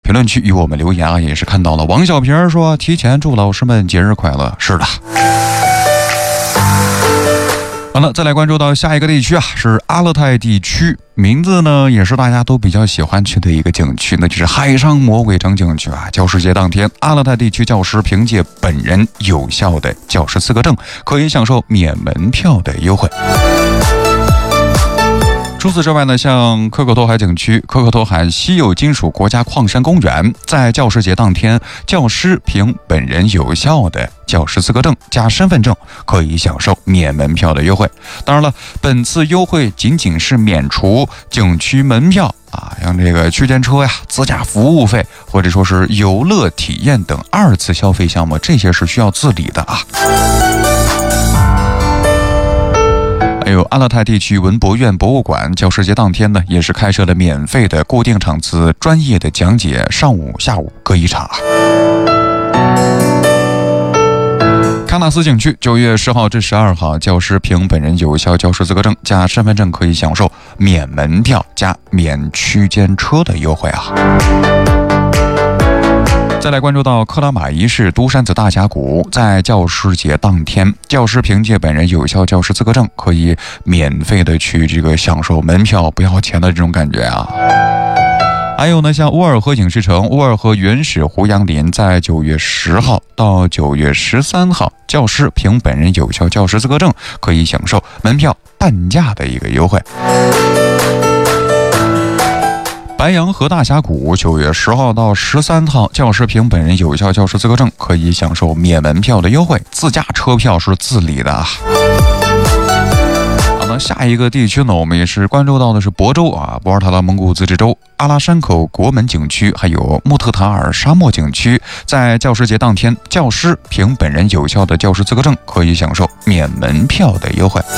评论区与我们留言啊，也是看到了王小平说提前祝老师们节日快乐。是的。好了，再来关注到下一个地区啊，是阿勒泰地区，名字呢也是大家都比较喜欢去的一个景区，那就是海上魔鬼城景区啊。教师节当天，阿勒泰地区教师凭借本人有效的教师资格证，可以享受免门票的优惠。除此之外呢，像可可托海景区、可可托海稀有金属国家矿山公园，在教师节当天，教师凭本人有效的教师资格证加身份证，可以享受免门票的优惠。当然了，本次优惠仅仅是免除景区门票啊，像这个区间车呀、自驾服务费，或者说是游乐体验等二次消费项目，这些是需要自理的啊。还有阿勒泰地区文博院博物馆，教师节当天呢，也是开设了免费的固定场次专业的讲解，上午、下午各一场。喀纳斯景区9月10号至12号，教师凭本人有效教师资格证加身份证，可以享受免门票加免区间车的优惠啊。再来关注到克拉玛依市都山子大峡谷，在教师节当天，教师凭借本人有效教师资格证，可以免费的去这个享受门票不要钱的这种感觉啊。还有呢，像乌尔河影视城、乌尔河原始胡杨林，在9月10号到9月13号，教师凭本人有效教师资格证，可以享受门票半价的一个优惠。白洋河大峡谷9月10号到13号，教师凭本人有效教师资格证，可以享受免门票的优惠，自驾车票是自理的啊。好的，下一个地区呢，我们也是关注到的是亳州啊，博尔塔拉蒙古自治州阿拉山口国门景区，还有穆特塔尔沙漠景区，在教师节当天，教师凭本人有效的教师资格证，可以享受免门票的优惠。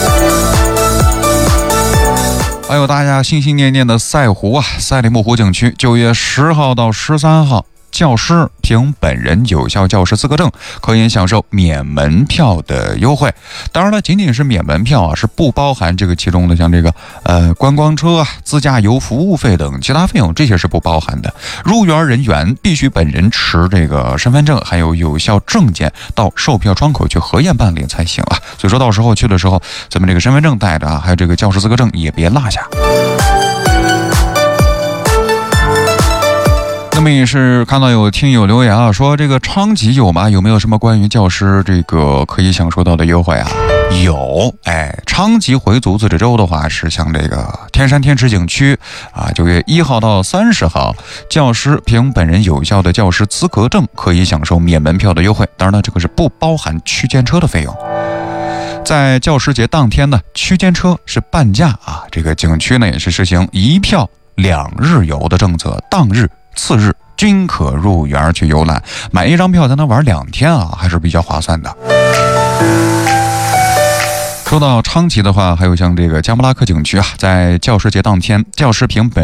还有大家心心念念的赛湖啊，赛里木湖景区9月10号到13号，教师凭本人有效教师资格证，可以享受免门票的优惠。当然了，仅仅是免门票啊，是不包含这个其中的像这个观光车啊、自驾游服务费等其他费用，这些是不包含的。入园人员必须本人持这个身份证还有有效证件到售票窗口去核验办理才行啊。所以说到时候去的时候，咱们这个身份证带着啊，还有这个教师资格证也别落下。那么也是看到有听友留言啊，说这个昌吉有吗？有没有什么关于教师这个可以享受到的优惠啊？有，昌吉回族自治州的话是像这个天山天池景区啊，9月1号到30号，教师凭本人有效的教师资格证可以享受免门票的优惠。当然呢，这个是不包含区间车的费用。在教师节当天呢，区间车是半价啊，这个景区呢也是实行1票2日游的政策，当日次日均可入园去游览，买一张票才能玩2天啊，还是比较划算的。说到昌吉的话，还有像这个加布拉克景区啊，在教师节当天，教师凭本